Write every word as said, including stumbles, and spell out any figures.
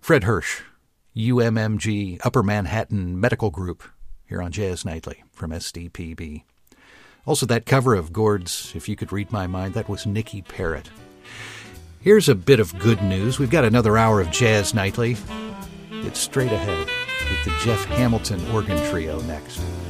Fred Hirsch, U M M G, Upper Manhattan Medical Group, here on Jazz Nightly from S D P B. Also, that cover of Gord's If You Could Read My Mind, that was Nikki Parrott. Here's a bit of good news. We've got another hour of Jazz Nightly. It's straight ahead with the Jeff Hamilton Organ Trio next.